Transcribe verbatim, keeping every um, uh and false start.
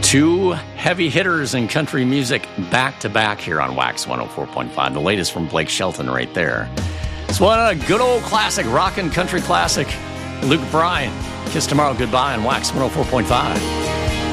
Two heavy hitters in country music back to back here on Wax one oh four point five. The latest from Blake Shelton right there. It's one a good old classic, rockin' country classic. Luke Bryan. Kiss Tomorrow Goodbye on Wax one oh four point five.